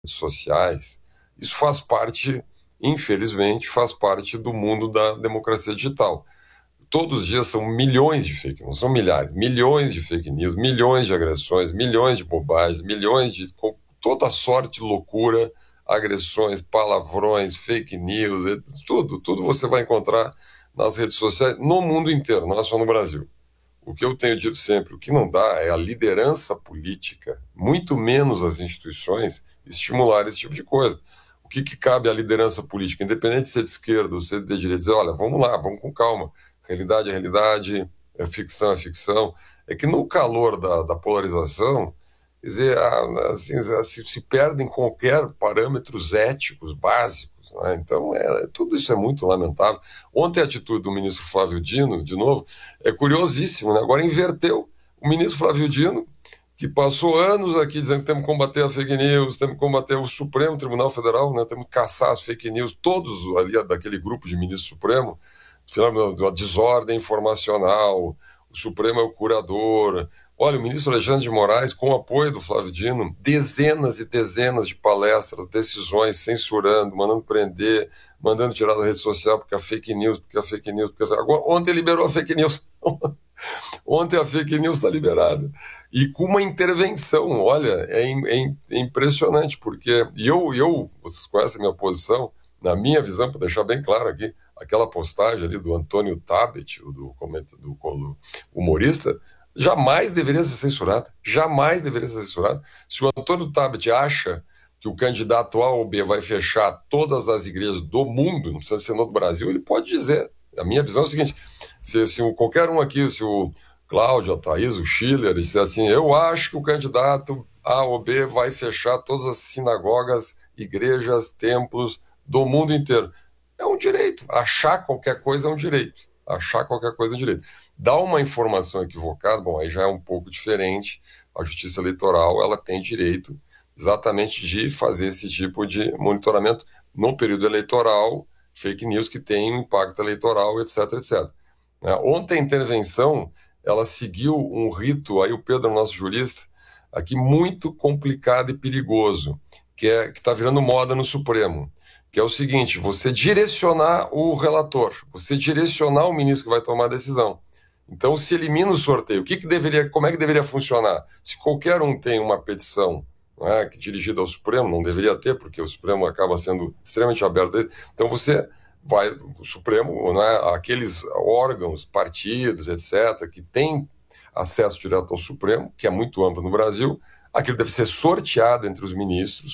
sociais, isso faz parte, infelizmente, faz parte do mundo da democracia digital. Todos os dias são milhões de fake news, são milhares, milhões de fake news, milhões de agressões, milhões de bobagens, milhões de toda sorte de loucura, agressões, palavrões, fake news, tudo você vai encontrar nas redes sociais no mundo inteiro, não é só no Brasil. O que eu tenho dito sempre, o que não dá é a liderança política, muito menos as instituições, estimular esse tipo de coisa. O que cabe à liderança política, independente de ser de esquerda ou ser de direita, dizer, olha, vamos lá, vamos com calma. Realidade é realidade, é ficção. É que no calor da polarização, quer dizer, assim, se perdem qualquer parâmetros éticos básicos, né? Então, tudo isso é muito lamentável. Ontem a atitude do ministro Flávio Dino, de novo, é curiosíssimo, né? Agora inverteu. O ministro Flávio Dino, que passou anos aqui dizendo que temos que combater a fake news, temos que combater o Supremo Tribunal Federal, né? Temos que caçar as fake news, todos ali daquele grupo de ministro Supremo, a desordem informacional, o Supremo é o curador. Olha, o ministro Alexandre de Moraes, com o apoio do Flávio Dino, dezenas e dezenas de palestras, decisões, censurando, mandando prender, mandando tirar da rede social porque a fake news, porque a fake news, porque a... Agora, ontem liberou a fake news. Ontem a fake news está liberada. E com uma intervenção, olha, é impressionante, porque vocês conhecem a minha posição, na minha visão, para deixar bem claro aqui, aquela postagem ali do Antônio Tabet, do humorista, jamais deveria ser censurada. Jamais deveria ser censurada. Se o Antônio Tabet acha que o candidato A ou B vai fechar todas as igrejas do mundo, não precisa ser no Brasil, ele pode dizer. A minha visão é o seguinte, se qualquer um aqui, se o Cláudio, a Thaís, o Schiller, disser assim, eu acho que o candidato A ou B vai fechar todas as sinagogas, igrejas, templos do mundo inteiro. É um direito. Achar qualquer coisa é um direito. Achar qualquer coisa é um direito. Dar uma informação equivocada, bom, aí já é um pouco diferente. A Justiça Eleitoral, ela tem direito exatamente de fazer esse tipo de monitoramento no período eleitoral, fake news que tem um impacto eleitoral, etc, etc. Ontem a intervenção, ela seguiu um rito, aí o Pedro, nosso jurista, aqui muito complicado e perigoso, que está virando moda no Supremo, que é o seguinte, você direcionar o relator, você direcionar o ministro que vai tomar a decisão. Então se elimina o sorteio. Como é que deveria funcionar? Se qualquer um tem uma petição, dirigida ao Supremo, não deveria ter, porque o Supremo acaba sendo extremamente aberto. Então o Supremo, aqueles órgãos, partidos, etc., que têm acesso direto ao Supremo, que é muito amplo no Brasil, aquilo deve ser sorteado entre os ministros,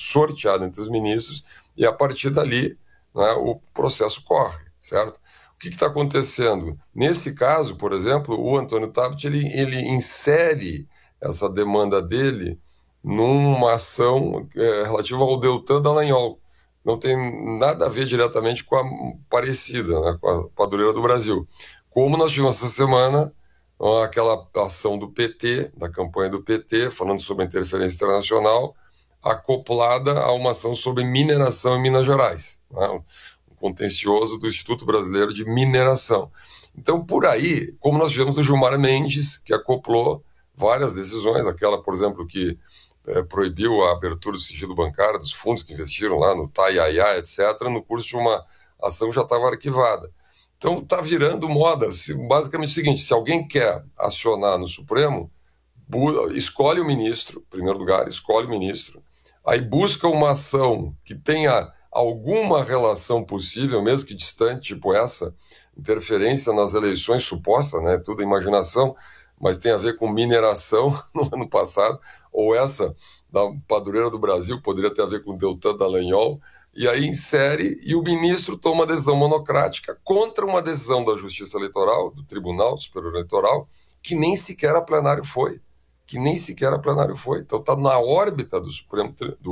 e a partir dali o processo corre, certo? O que está acontecendo? Nesse caso, por exemplo, o Antônio Tabet, ele insere essa demanda dele numa ação relativa ao Deltan Dallagnol. Não tem nada a ver diretamente com a Aparecida, com a Padroeira do Brasil. Como nós tivemos essa semana aquela ação do PT, da campanha do PT, falando sobre a interferência internacional, acoplada a uma ação sobre mineração em Minas Gerais, um contencioso do Instituto Brasileiro de Mineração. Então, por aí, como nós tivemos o Gilmar Mendes, que acoplou várias decisões, aquela, por exemplo, que proibiu a abertura do sigilo bancário dos fundos que investiram lá no Taiaiá, etc., no curso de uma ação que já estava arquivada. Então está virando moda, basicamente o seguinte, se alguém quer acionar no Supremo, escolhe o ministro, em primeiro lugar, escolhe o ministro, aí busca uma ação que tenha alguma relação possível, mesmo que distante, tipo essa, interferência nas eleições suposta, tudo imaginação, mas tem a ver com mineração no ano passado, ou essa da Padroeira do Brasil, poderia ter a ver com o Deltan Dallagnol, e aí insere, e o ministro toma uma decisão monocrática contra uma decisão da Justiça Eleitoral, do Tribunal Superior Eleitoral, que nem sequer a plenário foi. Então está na órbita do Supremo,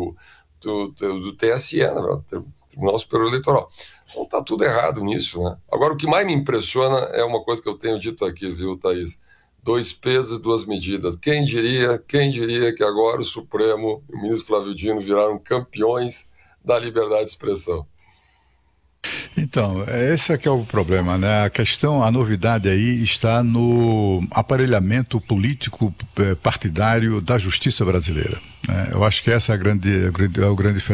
do TSE, na verdade, Tribunal Superior Eleitoral. Então está tudo errado nisso, Agora, o que mais me impressiona é uma coisa que eu tenho dito aqui, viu, Thaís? 2 pesos e 2 medidas. Quem diria que agora o Supremo e o ministro Flávio Dino viraram campeões da liberdade de expressão? Então, esse é que é o problema, né? A questão, a novidade aí está no aparelhamento político partidário da justiça brasileira, né? Eu acho que essa é a grande, é o grande